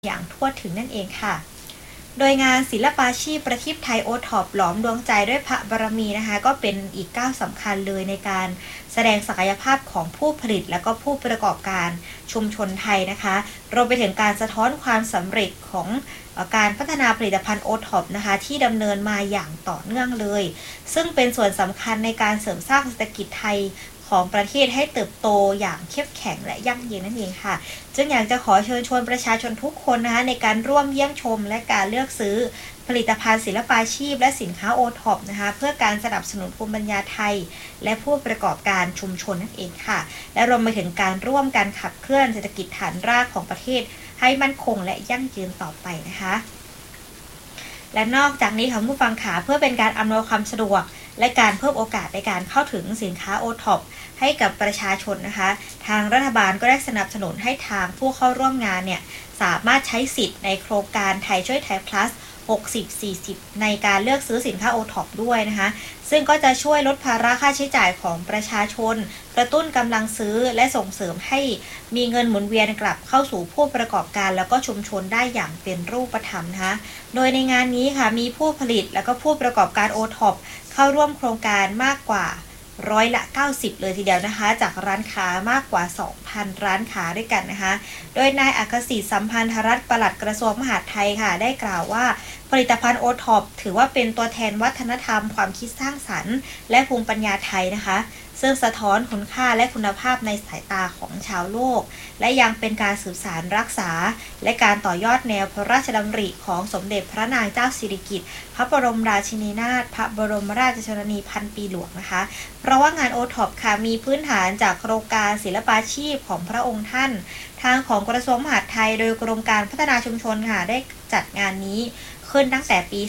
อย่างทั่วถึงนั่นเองค่ะโดยงานศิลปาชีพประทีปไทยโอท็อปหลอมดวงใจด้วยพระบารมีนะคะก็เป็นอีกก้าวสำคัญเลยในการแสดงศักยภาพของผู้ผลิตและก็ผู้ประกอบการชุมชนไทยนะคะรวมไปถึงการสะท้อนความสำเร็จของการพัฒนาผลิตภัณฑ์โอท็อปนะคะที่ดำเนินมาอย่างต่อเนื่องเลยซึ่งเป็นส่วนสำคัญในการเสริมสร้างเศรษฐกิจไทยของประเทศให้เติบโตอย่างเข้มแข็งและยั่งยืนนั่นเองค่ะจึงอยากจะขอเชิญชวนประชาชนทุกคนนะคะในการร่วมเยี่ยมชมและการเลือกซื้อผลิตภัณฑ์ศิลปาชีพและสินค้าโอท็อปนะคะเพื่อการสนับสนุนภูมิปัญญาไทยและผู้ประกอบการชุมชนนั่นเองค่ะและรวมไปถึงการร่วมกันขับเคลื่อนเศรษฐกิจฐานรากของประเทศให้มั่นคงและยั่งยืนต่อไปนะคะและนอกจากนี้ค่ะผู้ฟังขาเพื่อเป็นการอำนวยความสะดวกและการเพิ่มโอกาสในการเข้าถึงสินค้าโอท็อปให้กับประชาชนนะคะทางรัฐบาลก็ได้สนับสนุนให้ทางผู้เข้าร่วมงานเนี่ยสามารถใช้สิทธิ์ในโครงการไทยช่วยไทย plus 60-40 ในการเลือกซื้อสินค้าโอท็อปด้วยนะคะซึ่งก็จะช่วยลดภาระค่าใช้จ่ายของประชาชนกระตุ้นกำลังซื้อและส่งเสริมให้มีเงินหมุนเวียนกลับเข้าสู่ผู้ประกอบการแล้วก็ชุมชนได้อย่างเป็นรูปธรรมนะคะโดยในงานนี้ค่ะมีผู้ผลิตและก็ผู้ประกอบการโอท็อปเข้าร่วมโครงการมากกว่า90%เลยทีเดียวนะคะจากร้านค้ามากกว่า 2,000 ร้านค้าด้วยกันนะคะโดยนายอัครศิษฐ์สัมพันธรัตน์ปลัดกระทรวงมหาดไทยค่ะได้กล่าวว่าผลิตภัณฑ์โอท็อปถือว่าเป็นตัวแทนวัฒนธรรมความคิดสร้างสรรค์และภูมิปัญญาไทยนะคะซึ่งสะท้อนคุณค่าและคุณภาพในสายตาของชาวโลกและยังเป็นการสืบสานรักษาและการต่อยอดแนวพระราชดำริของสมเด็จพระนางเจ้าสิริกิติ์พระบรมราชินีนาถพระบรมราชชนนีพันปีหลวงนะคะเพราะว่างานโอท็อปค่ะมีพื้นฐานจากโครงการศิลปาชีพของพระองค์ท่านทางของกระทรวงมหาดไทยโดยกรมการพัฒนาชุมชนค่ะได้จัดงานนี้ขึ้นตั้งแต่ปี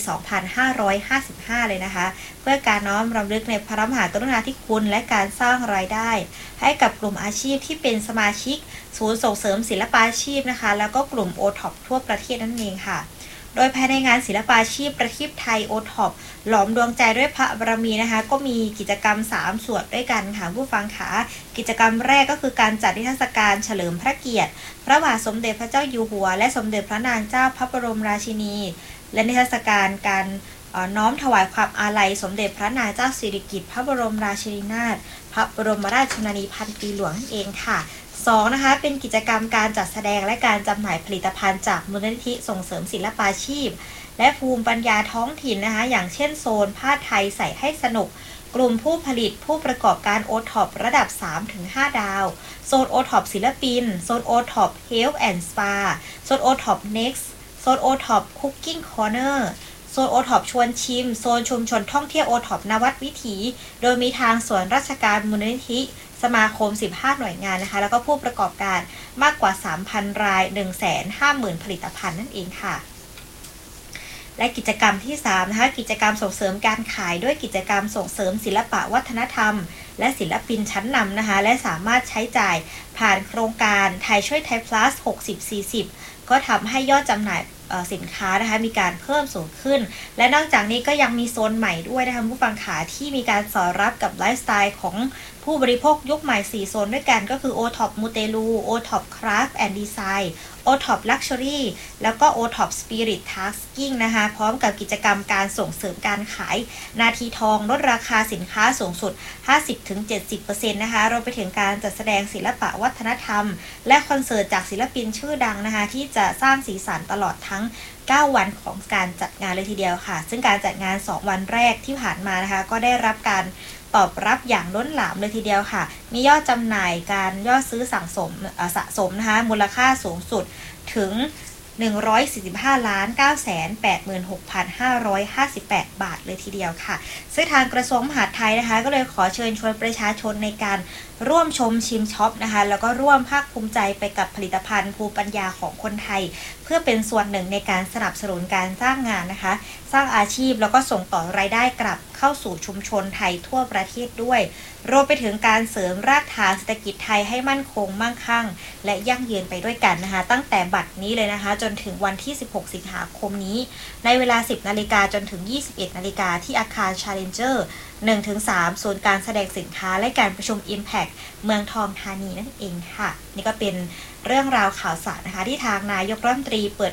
2555 เลยนะคะเพื่อการน้อมรำลึกในพระมหากรุณาธิคุณและการสร้างรายได้ให้กับกลุ่มอาชีพที่เป็นสมาชิกศูนย์ส่งเสริมศิลปาชีพนะคะแล้วก็กลุ่มโอท็อปทั่วประเทศนั่นเองค่ะโดยภายในงานศิลปาชีพประทีปไทยโอท็อปหลอมดวงใจด้วยพระบารมีนะคะก็มีกิจกรรม3ส่วนด้วยกันค่ะผู้ฟังค่ะกิจกรรมแรกก็คือการจัดนิทรรศการเฉลิมพระเกียรติพระบาทสมเด็จพระเจ้าอยู่หัวและสมเด็จพระนางเจ้าพระบรมราชินีและนิทรรศการการน้อมถวายความอาลัยสมเด็จพระนางเจ้าสิริกิติ์พระบรมราชินีนาถพระบรมราชชนนีพันปีหลวงนั่นเองค่ะ2นะคะเป็นกิจกรรมการจัดแสดงและการจำหน่ายผลิตภัณฑ์จากมูลนิธิส่งเสริมศิลปาชีพและภูมิปัญญาท้องถิ่นนะคะอย่างเช่นโซนผ้าไทยใส่ให้สนุกกลุ่มผู้ผลิตผู้ประกอบการโอท็อประดับ 3-5 ดาวโซนโอท็อปศิลปินโซนโอท็อปเฮลท์แอนด์สปาโซนโอท็อปเน็กซ์โซนโอท็อปคุกกิ้งคอร์เนอร์โซนโอท็อปชวนชิมโซนชุมชนท่องเที่ยวโอท็อปนวัดวิถีโดยมีทางส่วนราชการมูลนิธิสมาคม15หน่วยงานนะคะแล้วก็ผู้ประกอบการมากกว่า 3,000 ราย 150,000 ผลิตภัณฑ์นั่นเองค่ะและกิจกรรมที่3นะคะกิจกรรมส่งเสริมการขายด้วยกิจกรรมส่งเสริมศิลปะวัฒนธรรมและศิลปินชั้นนำนะคะและสามารถใช้จ่ายผ่านโครงการไทยช่วยไทย plus 60-40 ก็ทำให้ยอดจำหน่ายสินค้านะคะมีการเพิ่มสูงขึ้นและนอกจากนี้ก็ยังมีโซนใหม่ด้วยนะคะผู้ฟังขาที่มีการสอดรับกับไลฟ์สไตล์ของผู้บริโภคยุคใหม่4โซนด้วยกันก็คือ OTOP มูเตลู OTOP Craft and Design OTOP Luxury แล้วก็ OTOP Spirit Tasking นะคะพร้อมกับกิจกรรมการส่งเสริมการขายนาทีทองลดราคาสินค้าสูงสุด 50-70% นะคะรวมไปถึงการจัดแสดงศิลปะวัฒนธรรมและคอนเสิร์ตจากศิลปินชื่อดังนะคะที่จะสร้างสีสันตลอดทั้ง9วันของการจัดงานเลยทีเดียวค่ะซึ่งการจัดงาน2วันแรกที่ผ่านมานะคะก็ได้รับการตอบรับอย่างล้นหลามเลยทีเดียวค่ะมียอดจำหน่ายการยอดซื้อสะสมนะคะมูลค่าสูงสุดถึง145,986,558 บาทเลยทีเดียวค่ะซึ่งทางกระทรวงมหาดไทยนะคะก็เลยขอเชิญชวนประชาชนในการร่วมชมชิมช็อปนะคะแล้วก็ร่วมภาคภูมิใจไปกับผลิตภัณฑ์ภูมิปัญญาของคนไทยเพื่อเป็นส่วนหนึ่งในการสนับสนุนการสร้างงานนะคะสร้างอาชีพแล้วก็ส่งต่อรายได้กลับเข้าสู่ชุมชนไทยทั่วประเทศด้วยรวมไปถึงการเสริมรากฐานเศรษฐกิจไทยให้มั่นคงมั่งคั่งและยั่งยืนไปด้วยกันนะคะตั้งแต่บัดนี้เลยนะคะจนถึงวันที่ 16 สิงหาคมนี้ในเวลา 10 นาฬิกาจนถึง 21 นาฬิกาที่อาคาร Challenger 1-3 ศูนย์การแสดงสินค้าและการประชุม Impact เมืองทองธานีนั่นเองค่ะนี่ก็เป็นเรื่องราวข่าวสารนะคะที่ทางนายกรัฐมนตรีเปิด